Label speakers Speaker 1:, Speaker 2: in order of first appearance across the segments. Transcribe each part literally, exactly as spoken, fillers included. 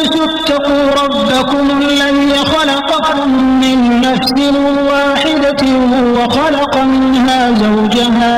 Speaker 1: الناس اتقوا ربكم الذي خلقكم من نفس واحدة وخلق منها زوجها.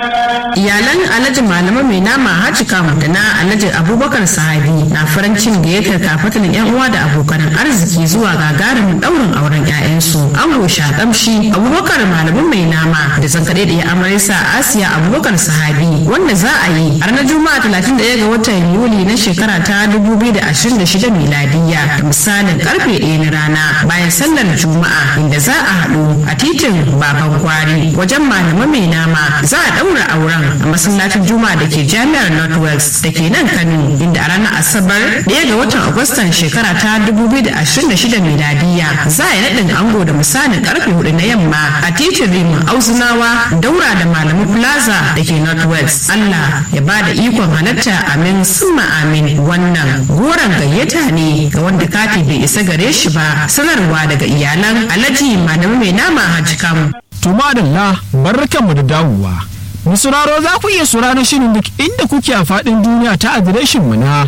Speaker 2: Iyalan Alhaji Malama mai nama Haji Kamu da na Alhaji Abubakar Sahabi na farin cikin gayyatar kafatan yan uwa da abokan arziki zuwa gagarumin daurin auren ƴaƴansu. Ango Shakamshi Abubakar Malama mai nama da zankade da ya amarsa Asiya Abubakar Sahabi wanda za a yi a ranar Juma'a talatin da ɗaya ga watan Yuli na shekara ta dubu biyu da ashirin da shida miladiya da misalin karfe ɗaya na rana bayan sallar Juma'a inda za a haɗu a titin Baban Kwari wajen Malama mai nama. Za a daura auren a masallacin Juma'a da ke Jami'ar Northwest da ke nan Kano, inda a ranar Asabar ɗaya ga watan Agustan shekara ta dubu biyu da ashirin da shida miladiya za a yi naɗin ango da misalin karfe hudu na yamma a titin Rimin Auzunawa daura da Malamu Plaza da ke Northwest. Allah ya ba da ikon halatta, amin summa amin. Wannan goron gayyata ne ga wanda kati bai isa gare shi ba. Sanarwa daga iyalan Alhaji Malama mai nama Haji Kamu.
Speaker 3: To madalla, barkanmu da dawowa. Mu sauraro za ku iya sauraron shirin duk inda kuke a faɗin duniya ta adireshin mu na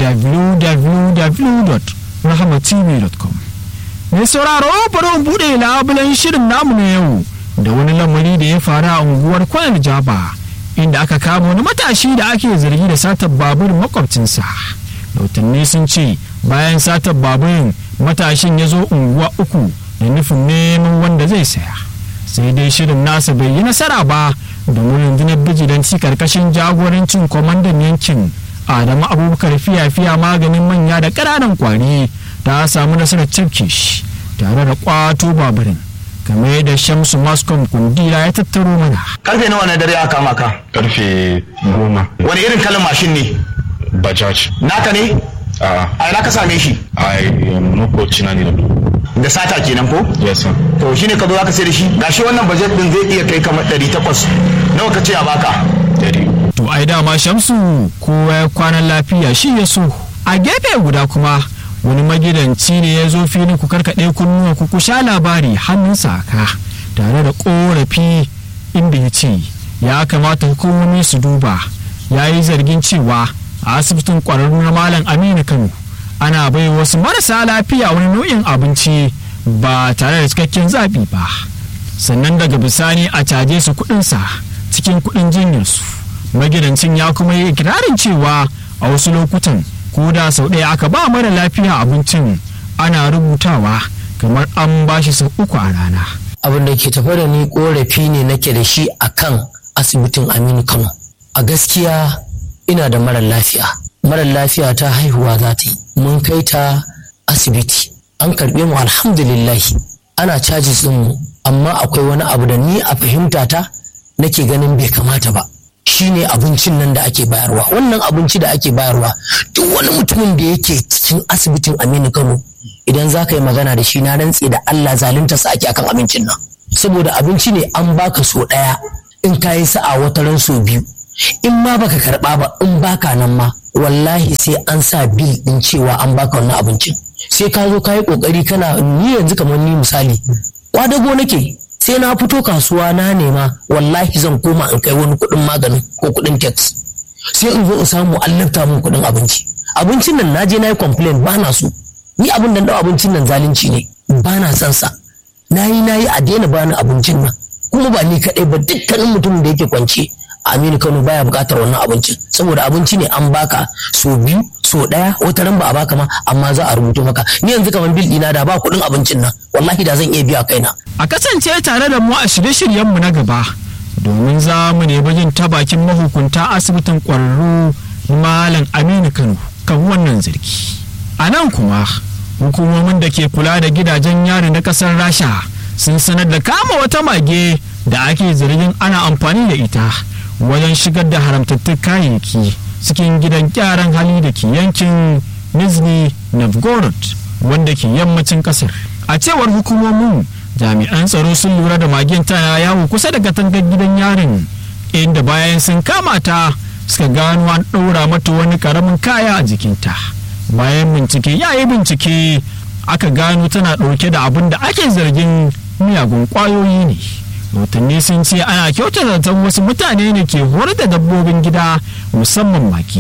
Speaker 3: w w w dot rahama t v dot com. Mai sauraro bari mu buɗe labulen shirin namu na yau da wani lamari da ya faru a unguwar Kwanar Jaba, inda aka kama wani matashi da ake zargi da satar babur makwabcinsa. Lautanni sun ce bayan satar baburin matashin ya zo unguwa uku da nufin neman wanda zai saya, sai dai shirin nasa bai yi nasara ba domin rundunar bijilanci karkashin jagorancin kwamandan yankin Adamu Abubakar fiya-fiya maganin manya da ƙananan kwari ta samu nasarar cafke shi tare da kwato baburin, kamar da Shamsu Mascom Kundila ya tattaro mana.
Speaker 4: Karfe nawa na dare aka maka?
Speaker 5: Karfe goma.
Speaker 4: Wani irin kalan mashin ne?
Speaker 5: Bajaj.
Speaker 4: Naka ne?
Speaker 5: A
Speaker 4: a ina ka same shi?
Speaker 5: a makoci na ne da
Speaker 4: da sata kenan ko?
Speaker 5: Yes sir.
Speaker 4: To shine ka zo aka sai da shi. Gashi wannan budget din zai iya kai kamar ɗari takwas. Nawa ka ce a baka?
Speaker 5: Dari.
Speaker 3: To ai dama Shamsu kowa ya kwanan lafiya shi ya so. A gefe guda kuma wani magidanci ne ya zo filin ku karkaɗe kunnuwa ku ku sha labari hannunsa ka tare da ƙorafi, inda ya ce ya kamata hukumomi su duba. Ya yi zargin cewa a asibitin ƙwararru na Malam Aminu Kano ana bai wasu marasa lafiya wani nau'in abinci ba tare da cikakken zaɓi ba, sannan daga bisani a caje su kuɗinsa cikin kuɗin jinyarsu. Magidancin ya kuma yi ikirarin cewa a wasu lokutan ko da sau ɗaya aka ba mara lafiya abincin ana rubutawa kamar an ba shi sau uku a rana.
Speaker 6: Abin da ke tafa da ni korafi ne nake da shi akan asibitin Aminu Kano. A gaskiya ina da mara lafiya mara lafiya ta haihuwa za ta yi, mun kai ta asibiti an karɓe mu alhamdulillahi, ana caji mu, amma akwai wani abu da ni a fahimta ta nake ganin bai kamata ba, shine abincin nan da ake bayarwa. Wannan abinci da ake bayarwa duk wani mutumin da yake cikin asibitin Aminu Kano idan za ka yi magana da shi na rantse da Allah zalunta sa ake akan abincin nan, saboda abinci ne an baka so ɗaya, in ka yi sa'a wata ran so biyu, in ma baka karba ba, in baka nan ma wallahi sai an sa bil din cewa an baka wannan abincin. Sai ka zo ka yi kokari kana, ni yanzu kamar ni misali kwadago nake, sai na fito kasuwa na nema wallahi zan koma in kai wani kuɗin maganin ko kuɗin tax, sai in zo in samu an lafta min kuɗin abinci. Abincin nan na je na yi complain ba na so, ni abin da dau abincin nan zalunci ne, ba na son sa, na yi na yi a daina bani abincin nan, kuma ba ni kaɗai ba dukkanin mutumin da yake kwance Aminu Kano baya buƙatar wannan abincin, saboda abinci ne an baka so biyu so ɗaya, wata ran ba a baka ma amma za a rubuto maka. Ni yanzu kamar bil ɗina da ba kuɗin abincin nan wallahi da zan iya biya kaina.
Speaker 3: A kasance tare da mu a shirye-shiryenmu na gaba domin za mu nemi jin ta bakin mahukunta asibitin ƙwararru Malam Aminu Kano kan wannan zargi. A nan kuma hukumomin da ke kula da gidajen yari na ƙasar Rasha sun sanar da kama wata mage da ake zargin ana amfani da ita wajen shigar da haramtattun kayayyaki cikin gidan gyaran hali da ke yankin Nizhny Novgorod wanda ke yammacin kasar. A cewar hukumomin, jami'an tsaro sun lura da magen tana yawo kusa da katangar gidan yarin, inda bayan sun kama ta suka gano an ɗaura mata wani karamin kaya a jikinta. Bayan bincike ya yi bincike aka gano tana ɗauke da abin da ake zargin miyagun ƙwayoyi ne. Rotanni sun ce ana kyautata zaton wasu mutane ne ke horar da dabbobin gida musamman maki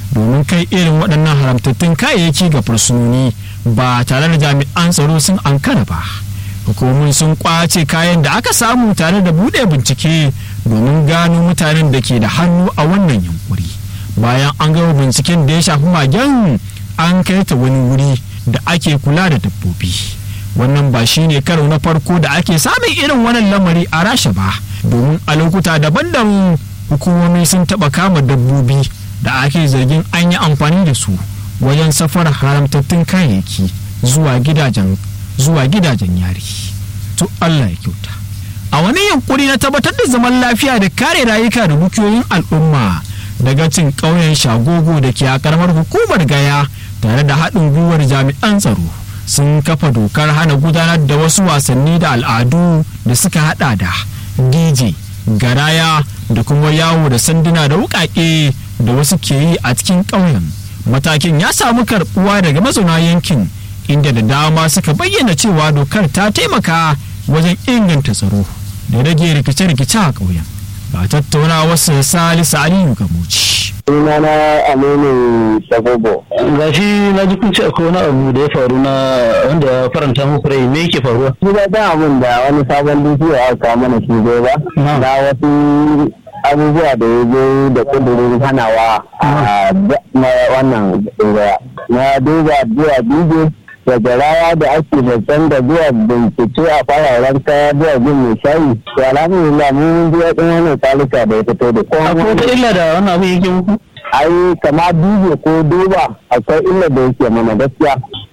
Speaker 3: domin kai irin waɗannan haramtattun kayayyaki ga fursunoni ba tare da jami'an tsaro sun ankara ba. Hukumomin sun kwace kayan da aka samu tare da buɗe bincike domin gano mutanen da ke da hannu a wannan yunkuri. Bayan an gama binciken da ya shafi magen, an kai ta wani wuri da ake kula da dabbobi. Wannan ba shi ne karo na farko da ake samun irin wannan lamari a Rasha ba, domin a lokuta daban-daban hukumomi sun taɓa kama dabbobi da ake zargin an yi amfani da su wajen safarar haramtattun kayayyaki zuwa gidajen zuwa gidajen yari. To Allah ya kyauta. A wani yunkuri na tabbatar da zaman lafiya da kare rayuka da dukiyoyin al'umma, daga cin ƙauyen Shagogo da ke a karamar hukumar Gaya tare da haɗin gwiwar jami'an tsaro sun kafa dokar hana gudanar da wasu wasanni da al'adu da suka hada da D J, garaya da kuma yawo da sanduna da wuƙaƙe da wasu ke yi a cikin ƙauyen. Matakin ya samu karɓuwa daga mazauna yankin, inda da dama suka bayyana cewa dokar ta taimaka wajen inganta tsaro da rage rikice-rikice a ƙauyen. Ba tattauna wasu Salisu Aliyu Gamuci.
Speaker 7: Sunana Aminu Sabobo.
Speaker 8: Ga shi na ji kun ce akwai wani abu da ya faru na wanda ya faranta muku rai, me yake faruwa?
Speaker 7: Shi ba ta abin da wani sabon dukiya ya kawo mana shi zai ba. Na wasu abubuwa da ya zo da kudurin hanawa a wannan tsiraya. Na duba zuwa bidiyo da garaya da ake zaton da zuwa bincike a fararen kaya zuwa jin mai shayi. To alhamdulillah mun ji waɗin wannan talika da ya fito da kuma.
Speaker 8: Akwai wata illa da wannan abu yake muku?
Speaker 7: Ai kama duba ko duba akwai illa da yake mana gaskiya.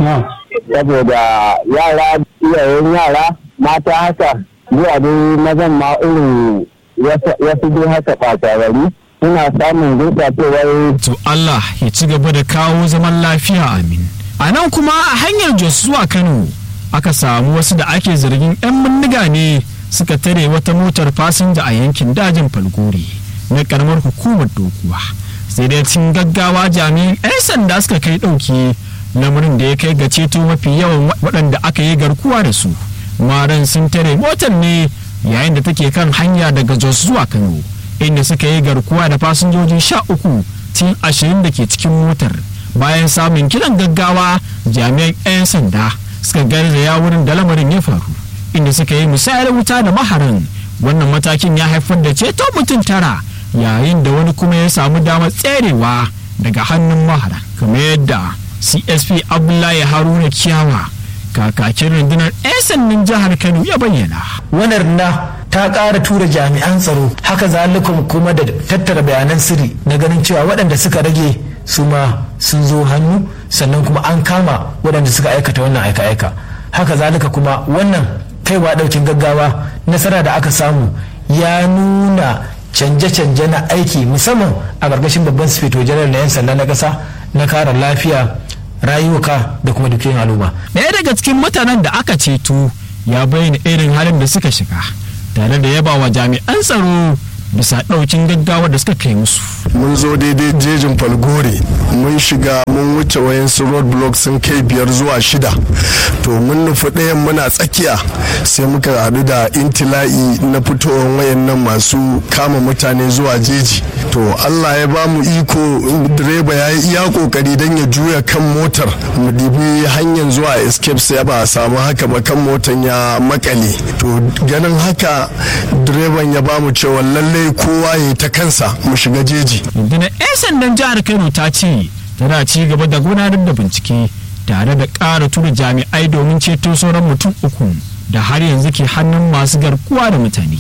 Speaker 7: Saboda yara iyayen yara mata haka zuwa dai mazan ma irin wasu dai haka ɓatarari suna samun gurɓacewar.
Speaker 3: To Allah ya ci gaba da kawo zaman lafiya, amin. A nan kuma a hanyar Jos zuwa Kano aka samu wasu da ake zargin 'yan bindiga ne suka tare wata motar fasinja a yankin dajin Falgore na karamar hukumar Dokuwa. Sai dai cikin gaggawa jami'an 'yan sanda suka kai ɗauki, lamarin da ya kai ga ceto mafi yawan waɗanda aka yi garkuwa da su. Maran sun tare motar ne yayin da take kan hanya daga Jos zuwa Kano, inda suka yi garkuwa da fasinjoji sha uku cikin ashirin da ke cikin motar. Bayan samun kiran gaggawa, jami'an 'yan sanda suka garzaya wurin da lamarin ya faru, inda suka yi musayar wuta da maharan. Wannan matakin ya haifar da ceto mutum tara, yayin da wani kuma ya samu damar tserewa daga hannun maharan, kamar yadda C S P Abdullahi Haruna Kiyawa, kakakin rundunar 'yan sandan jihar Kano, ya bayyana.
Speaker 9: Wannan runda ta ƙara tura jami'an tsaro, haka zalikum kuma da tattara bayanan sirri na ganin cewa waɗanda suka rage su ma sun zo hannu, sannan kuma an kama waɗanda suka aikata wannan aika-aika. Haka zalika kuma wannan kaiwa ɗaukin gaggawa nasara da aka samu ya nuna canje-canje na aiki, musamman a ƙarƙashin babban sifito janar na 'yan sanda na ƙasa na kare lafiya, rayuka da kuma dukiyoyin al'umma.
Speaker 3: Ɗaya daga cikin mutanen da aka ceto ya bayyana irin halin da suka shiga, tare da yaba wa jami'an tsaro bisa ɗaukin gaggawa da suka kai musu.
Speaker 10: Mun zo daidai jejin Falgore, mun shiga mun wuce wayansu road blocks sun kai biyar zuwa shida, to mun nufi ɗayan muna tsakiya sai muka haɗu da intila'i na fitowar wayannan masu kama mutane zuwa jeji. To Allah ya ba mu iko, direba ya yi iya kokari don ya juya kan motar mu dibi hanyar zuwa escape, sai ba a samu haka ba, kan motar ya makale. To ganin haka direban ya ba mu cewa lallai kowa ya ta kansa mu shiga jeji.
Speaker 3: Rundunar 'yan sandan jihar Kano ta ce tana ci gaba da gudanar da bincike tare da ƙara tura jami'ai domin ceto sauran mutum uku da har yanzu ke hannun masu garkuwa da mutane.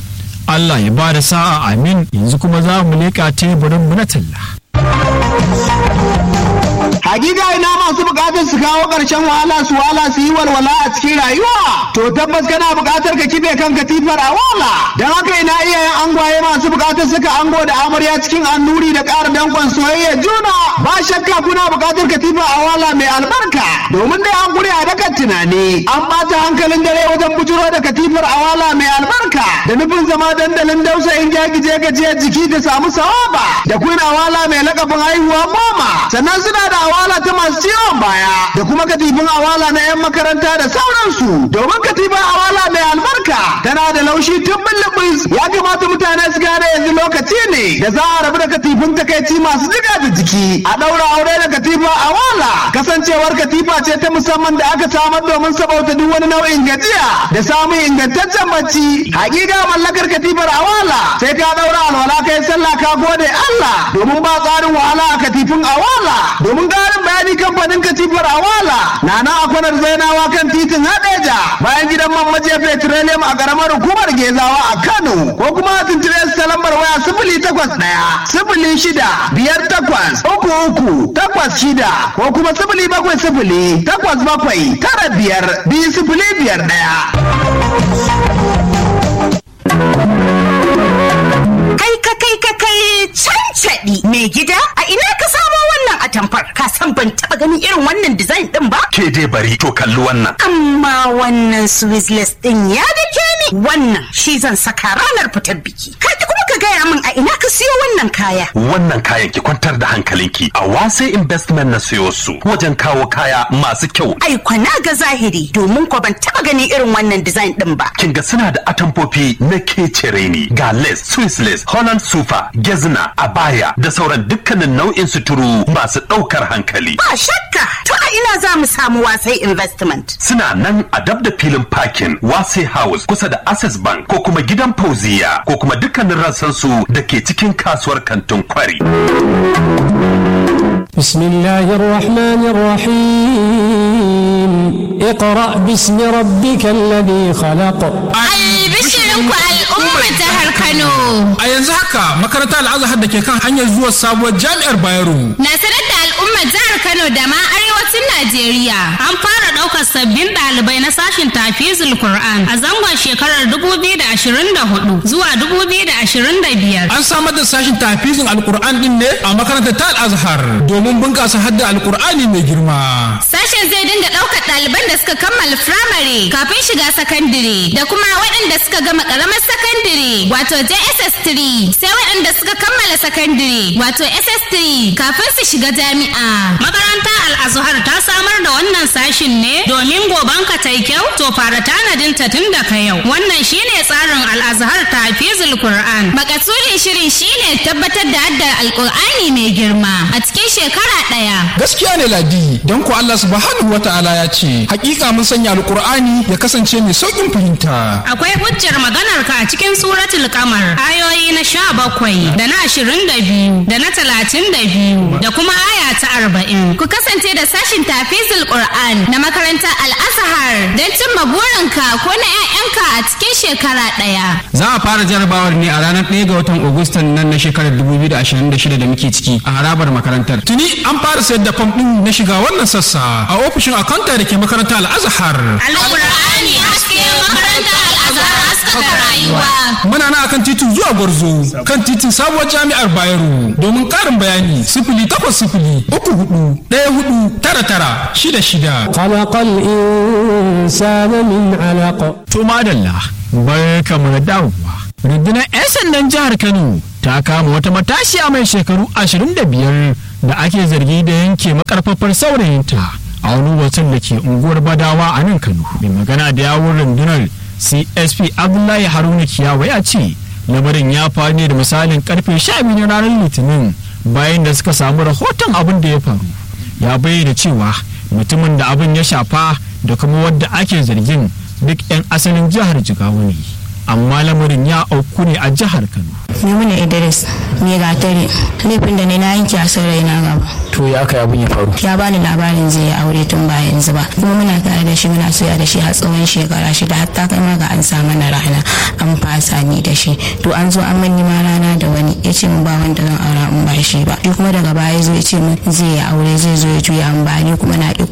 Speaker 3: Allah ya ba da sa'a, amin. Yanzu kuma za mu leƙa teburin mu na talla.
Speaker 11: Hakika ina masu bukatar su kawo ƙarshen wahala su wala su yi walwala a cikin rayuwa. To tabbas kana bukatar ka kibe kan katifar a wala. Don haka ina iyayen angwaye masu bukatar suka ango da amarya cikin annuri da ƙara dankon soyayya juna. Ba shakka kuna bukatar katifar a wala mai albarka. Domin dai an gure a dakan tunani. An ɓata hankalin dare wajen bujuro da katifar a wala mai albarka. Da nufin zama dandalin dausayin jagije gajiyar jiki da samu sawaba. Da kuna wala mai lakabin haihuwa goma. Sannan suna da awala ta masu ciwon baya da kuma katifin awala na 'yan makaranta da sauransu. Domin katifin awala mai albarka tana da laushi tun bulubus. Ya kamata mutane su gane yanzu lokaci ne da za a rabu da katifin takaici masu jiga da jiki. A ɗaura aure da katifa awala. Kasancewar katifa ce ta musamman da aka samar domin sabauta duk wani nau'in gajiya da samun ingantaccen bacci. Hakika mallakar katifar awala sai ka ɗaura alwala kai sallah ka gode Allah domin ba tsarin wahala a katifin awala. Domin ƙarin bayani kamfanin katifar awala na nan a kwanar zainawa kan titin Hadeja bayan gidan man majiya petroleum a ƙaramar hukumar Gezawa a Kano ko kuma a tuntube su ta lambar waya sifili takwas ɗaya sifili shida biyar takwas uku uku takwas shida ko kuma sifili bakwai sifili takwas bakwai tara biyar biyu sifili biyar ɗaya.
Speaker 12: Kai ka kai ka kai cancaɗi mai gida a ina ka samo wannan atamfar ka san ban taɓa ganin irin wannan design ɗin ba?
Speaker 13: Ke dai bari to kalli wannan.
Speaker 12: Amma wannan Swizzless ɗin ya dake ni wannan shi zan saka ranar fitar biki. Kai kuma ka gaya min a ina ka siyo wannan kaya.
Speaker 13: Wannan kayan ki kwantar da hankalinki a Wase Investment na siyo su wajen kawo kaya masu kyau.
Speaker 12: Ai kwana ga zahiri domin ko ban taɓa ganin irin wannan design ɗin ba.
Speaker 13: Kin ga suna da atamfofi na kecere ne ga lace, Swiss lace, Holland sufa, gezna, abaya da sauran dukkanin nau'in suturu masu ɗaukar hankali.
Speaker 12: Ba shakka to a ina za mu samu Wasai Investment.
Speaker 13: Suna nan a dab da filin parking Wasai House kusa da Access Bank ko kuma gidan Fauziya ko kuma dukkanin rassansu da ke cikin kasuwar kantin Kwari.
Speaker 14: بسم الله الرحمن الرحيم اقرأ باسم ربك الذي خلق
Speaker 15: Albishirinku al'ummar jihar Kano.
Speaker 16: A yanzu haka makarantar Al-Azhar da ke kan hanyar zuwa sabuwar jami'ar Bayero
Speaker 15: na sanar da al'ummar jihar Kano da ma arewacin Najeriya an fara ɗaukar sabbin ɗalibai na sashin tafizul Qur'an a zangon shekarar dubu biyu da ashirin da hudu zuwa dubu biyu da ashirin da biyar.
Speaker 16: An samar da sashin tafizul Al-Qur'an din ne a makarantar ta Al-Azhar domin bunƙasa hadda Al-Qur'ani mai girma.
Speaker 15: Sashen zai dinga ɗaukar ɗaliban da suka kammala firamare kafin shiga sakandire da kuma waɗanda suka gama ƙaramar sakandire wato J S S three sai waɗanda suka kammala sakandire wato S S three kafin su shiga jami'a.
Speaker 17: Makarantar Al-Azhar ta samar da wannan sashin ne domin goban ka tai kyau to fara tanadin ta tun daga yau. Wannan shine tsarin Al-Azhar Tafizul Qur'an.
Speaker 15: Makasudin shirin shine tabbatar da haddar Al-Qur'ani mai girma a cikin shekara ɗaya.
Speaker 16: Gaskiya ne Ladi, don ko Allah subhanahu wata'ala ya ce hakika mun sanya Al-Qur'ani ya kasance mai saukin fahimta.
Speaker 17: Akwai hujjar maganar ka a cikin suratul Qamar ayoyi na sha bakwai da na ashirin da biyu da na talatin da biyu da kuma aya ta arba'in.
Speaker 15: Ku kasance da sashin tafizul Qur'an na makarantar Al-Azhar don cimma burinka ko na 'ya'yanka a cikin shekara ɗaya.
Speaker 18: Za a fara jarabawar ne a ranar ɗaya ga watan Agustan nan na shekarar dubu biyu da ashirin da shida da muke ciki a harabar makarantar.
Speaker 16: Tuni an fara sayar da fam ɗin na shiga wannan sassa a ofishin akanta da ke makarantar Al-Azhar.
Speaker 15: Al-Qur'ani haske makarantar Al-Azhar haskaka rayuwa.
Speaker 16: Muna na akan titin zuwa Gwarzo kan titin sabuwar jami'ar Bayero domin ƙarin bayani sifili takwas sifili uku hudu ɗaya hudu tara tara shida shida.
Speaker 14: Khalaqal insana min alaq.
Speaker 3: To madalla barkamu da dawowa. Rundunar 'yan sandan jihar Kano ta kama wata matashiya mai shekaru ashirin da biyar da ake zargi da yanke makarfafar saurayinta a wani wasan da ke unguwar Badawa a nan Kano. Mai magana da yawun rundunar C S P Abdullahi Haruna Kiyawa ya ce lamarin ya faru ne da misalin karfe sha biyu na ranar Litinin bayan da suka samu rahoton abin da ya faru. Ya bayyana cewa mutumin da abin ya shafa da kuma wadda ake zargin duk 'yan asalin jihar Jigawa ne. Amma lamarin ya auku ne a jihar Kano.
Speaker 19: Maimuna Idris me gatare laifin da ne na yanke a saurayi na gaba.
Speaker 9: To ya aka abin ya faru?
Speaker 19: Ya bani labarin zai yi aure tun ba yanzu ba. Kuma muna tare da shi muna soya da shi har tsawon shekara shida hatta kai ma ga an sa mana rana an fasa ni da shi. To an zo an manni ma rana da wani ya ce min ba wanda zan aura in ba shi ba. Shi kuma daga baya zo ya ce min zai yi aure zai zo ya juya an ba ni kuma na ki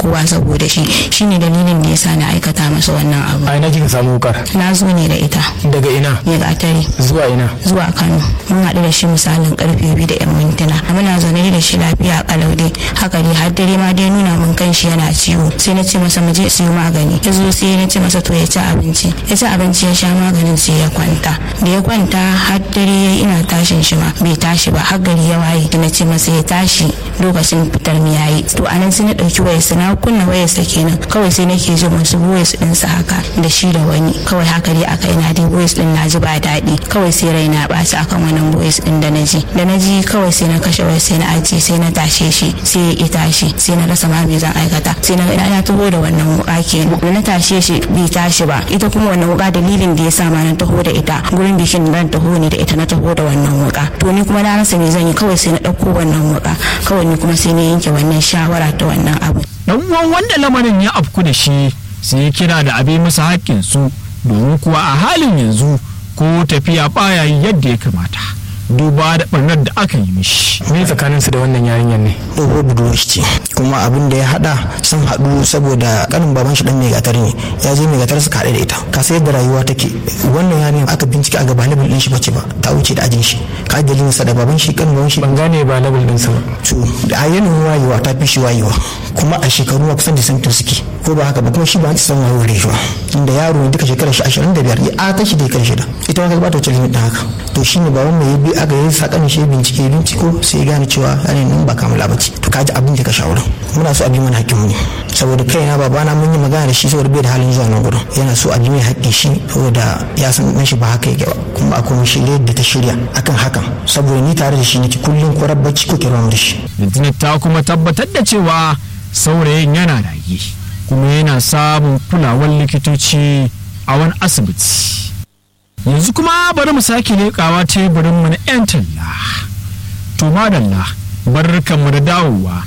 Speaker 19: kowa saboda shi shine dalilin da yasa na aikata masa wannan abu.
Speaker 9: A ina kika samu wukar?
Speaker 19: Na zo ne da ita.
Speaker 9: Daga ina?
Speaker 19: Daga Atari.
Speaker 9: Zuwa ina?
Speaker 19: Zuwa Kano. Mun haɗu da shi misalin karfe biyu da yan mintuna. Muna zaune da shi lafiya kalau dai. Haka dai har dare ma dai nuna mun kan shi yana ciwo. Sai na ce masa mu je siyo magani. Ya zo sai na ce masa to ya ci abinci. Ya ci abinci ya sha maganin sai ya kwanta. Da ya kwanta har dare yayi ina tashin shi ma bai tashi ba har gari ya waye. Na ce masa ya tashi lokacin fitar mu yayi. To anan sai na ɗauki wayarsa na kunna wayarsa kenan. Kawai sai nake jin wasu voice ɗinsa haka da shi da wani. Kawai haka dai aka ina dai voice ɗin na ji ba daɗi. Kawai sai raina ɓaci akan wannan voice ɗin da na ji. Da na ji kawai sai na kashe wayar sai na ajiye sai na tashe shi sai ya tashi sai na rasa ma me zan aikata. Sai na ga na taho da wannan wuka kenan. Da na tashe shi bai tashi ba. Ita kuma wannan wuka dalilin da ya sa ma na taho da ita gurin bikin nan taho ne da ita na taho da wannan wuka. To ni kuma na rasa me zan yi kawai sai na ɗauko wannan wuka. Kawai ni kuma sai na yanke wannan shawara ta wannan abu.
Speaker 3: Dan uwan wanda lamarin ya afku da shi sai ya kira da abi masa haƙƙin su domin kuwa a halin yanzu ko tafiya baya yadda ya kamata duba da barnar da aka yi mishi.
Speaker 9: Me tsakaninsu da wannan yarinyar ne?
Speaker 20: Dogo budurwar ce kuma abin da ya hada sun haɗu saboda kanin baban shi dan mai gatar ne ya je mai gatar suka haɗu da ita ka sai da rayuwa take wannan yarinyar aka bincike a gaba level din shi bace ba ta wuce da ajin shi ka dalilin sa da baban shi kanin baban shi
Speaker 9: ban gane ba level din sa ba.
Speaker 20: To da yanayin wayewa ta fi shi wayewa kuma a shekaru ma kusan da santin suke ko ba haka ba kuma shi ba ta san wayewar shi ba inda yaro ne duka shekarar shi ashirin da biyar ya ata shi da kan shida ita ma ba ta wuce limit din haka to shine baban mai bi aka yi sakan shi bincike binciko sai ya gane cewa yanayin nan ba kamala bace to kaji abin da ka shawara muna so a bi mana hakkin mu ne saboda kaina babana mun yi magana da shi saboda bai da halin zuwa nan gurin yana so a bi mai hakkin shi saboda ya san dan shi ba haka yake ba kuma akwai mu shirye da ta shirya akan hakan saboda ni tare da shi nake kullun ko rabbaci ko kirwa da shi.
Speaker 3: Lieutenant ta kuma tabbatar da cewa saurayin yana raye kuma yana samun kulawar likitoci a wani asibiti. Yanzu kuma bari mu sake leƙawa teburin mu na 'yan talla. To madalla barkanmu da dawowa.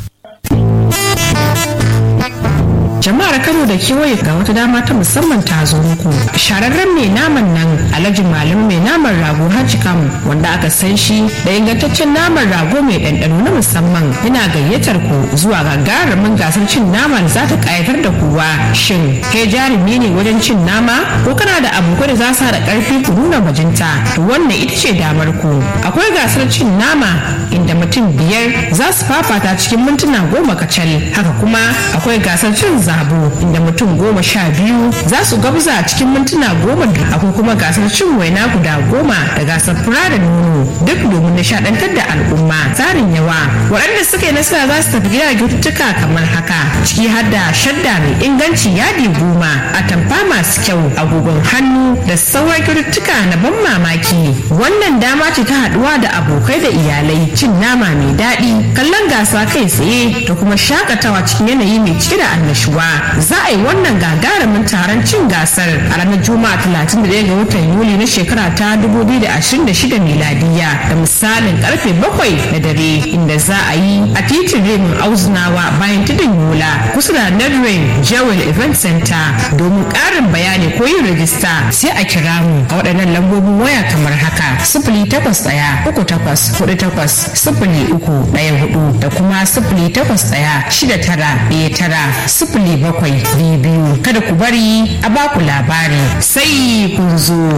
Speaker 2: Jama'ar Kano da kewaye ga wata dama ta musamman ta zo muku. Shararren mai naman nan Alhaji Malam mai naman rago Haji Kamu wanda aka san shi da ingantaccen naman rago mai ɗanɗano na musamman yana gayyatar ku zuwa gagarumin gasar cin nama da za ta ƙayatar da kowa. Shin kai jarumi ne wajen cin nama ko kana da abokai da za su haɗa ƙarfi ku nuna bajinta? To wannan ita ce damar ku. Akwai gasar cin nama inda mutum biyar za su fafata cikin mintuna goma kacal. Haka kuma akwai gasar cin zabo inda mutum goma sha biyu za su gabza cikin mintuna goma. Akwai kuma gasar cin waina guda goma da gasar fura da nono duk domin nishadantar da al'umma. Tsarin yawa waɗanda suka yi nasara za su tafi gida kyaututtuka kamar haka ciki har da shadda mai inganci yadi goma, atamfa masu kyau, agogon hannu da sauran kyaututtuka na ban mamaki. Wannan dama ce ta haɗuwa da abokai da iyalai, cin nama mai daɗi, kallon gasa kai tsaye da kuma shakatawa cikin yanayi mai cike da annashuwa. Za a yi wannan gagarumin taron cin gasar a ranar Juma'a talatin da ɗaya ga watan Yuli na shekara ta dubu biyu da ashirin da shida miladiya da misalin karfe bakwai na dare inda za a yi a titin Remin Auzunawa bayan tudun Yola kusa da Nedwin Jewel Event Center. Domin ƙarin bayani ko yin rajista sai a kira mu a waɗannan lambobin waya kamar haka sifili takwas ɗaya uku takwas hudu takwas sifili uku ɗaya hudu da kuma sifili takwas ɗaya shida tara ɗaya tara sifili bakwai biyu biyu. Kada ku bari a baku labari sai kun zo.